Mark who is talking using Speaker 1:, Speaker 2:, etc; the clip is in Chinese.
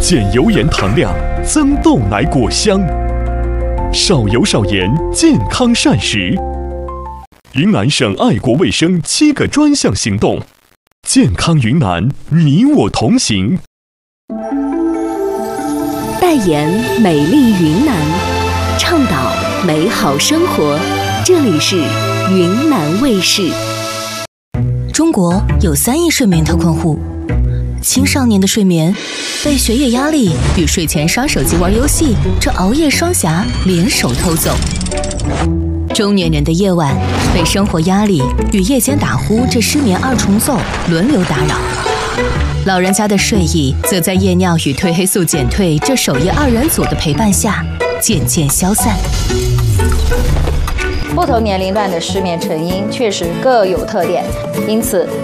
Speaker 1: 减油盐糖量，增豆奶果香。少油少盐，健康膳食。云南省爱国卫生7个专项行动，健康云南，你我同行。
Speaker 2: 代言美丽云南，倡导美好生活。这里是云南卫视。
Speaker 3: 中国有3亿睡眠特困户，青少年的睡眠被学业压力与睡前刷手机玩游戏这熬夜双侠联手偷走，中年人的夜晚被生活压力与夜间打呼这失眠2重奏轮流打扰，老人家的睡意则在夜尿与褪黑素减退这守夜2人组的陪伴下渐渐消散。
Speaker 4: 不同年龄段的失眠成因确实各有特点，因此